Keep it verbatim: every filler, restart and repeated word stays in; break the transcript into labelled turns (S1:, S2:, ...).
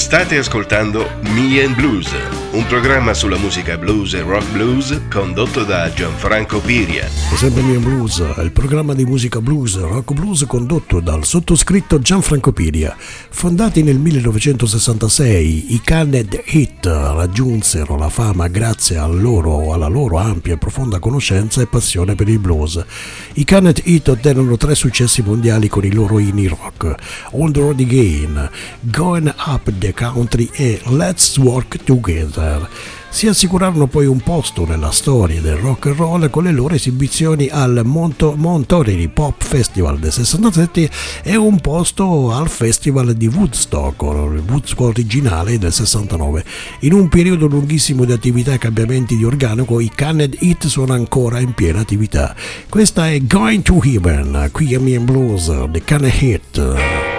S1: State ascoltando Me and Blues, un programma sulla musica blues e rock blues condotto da Gianfranco Piria.
S2: È sempre Me and Blues, il programma di musica blues e rock blues condotto dal sottoscritto Gianfranco Piria. Fondati nel millenovecentosessantasei, i Canned Heat raggiunsero la fama grazie al loro, alla loro ampia e profonda conoscenza e passione per il blues. I Canned Heat ottennero tre successi mondiali con i loro indie rock: On the Road Again, Going Up the Country e Let's Work Together. Si assicurarono poi un posto nella storia del rock and roll con le loro esibizioni al Monto- Monterey Pop Festival del sessantasette e un posto al Festival di Woodstock, il Woodstock originale del sessantanove. In un periodo lunghissimo di attività e cambiamenti di organico, i Canned Heat sono ancora in piena attività. Questa è Going to Heaven, qui a Me and Blues, The Canned Heat.